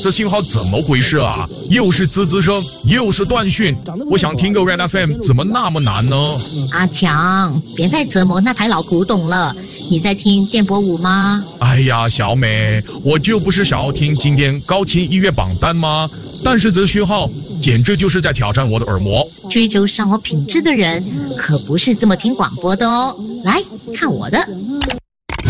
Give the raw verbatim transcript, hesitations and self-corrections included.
这信号怎么回事啊？又是滋滋声，又是断讯，我想听个 Red F M， 怎么那么难呢？ 阿强，别再折磨那台老古董了。你在听电波五吗？ 哎呀，小美，我就不是想要听今天高清音乐榜单吗？但是这讯号简直就是在挑战我的耳膜。 追求生活品质的人可不是这么听广播的哦。来看我的。